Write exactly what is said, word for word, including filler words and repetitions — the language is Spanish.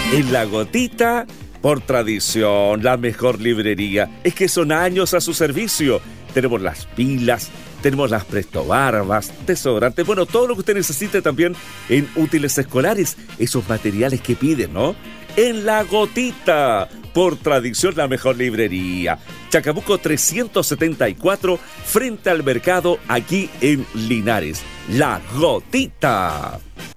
En La Gotita, por tradición, la mejor librería. Es que son años a su servicio. Tenemos las pilas, tenemos las prestobarbas, desodorantes, bueno, todo lo que usted necesite también en útiles escolares, esos materiales que piden, ¿no? En La Gotita, por tradición, la mejor librería. Chacabuco trescientos setenta y cuatro, frente al mercado, aquí en Linares. La Gotita.